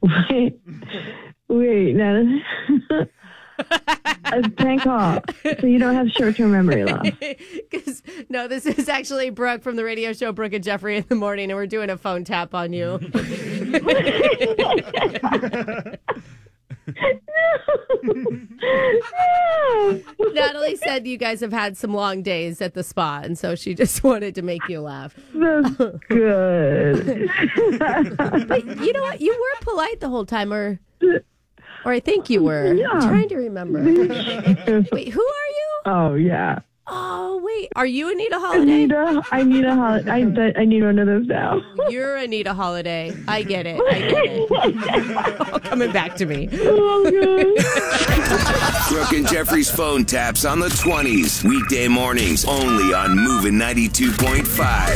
Wait, no. A prank call, so you don't have short-term memory loss. No, this is actually Brooke from the radio show Brooke and Jeffrey in the Morning, and we're doing a phone tap on you. No. Natalie said you guys have had some long days at the spa, and so she just wanted to make you laugh. That's good. But you know what? You were polite the whole time, or I think you were. Yeah. I'm trying to remember. Wait, who are you? Oh, yeah. Oh, wait. Are you Anita Holiday? I need a holiday. I need one of those now. You're Anita Holiday. I get it. All coming back to me. Oh, God. Brooke and Jeffrey's phone taps on the 20s. Weekday mornings only on Moving 92.5.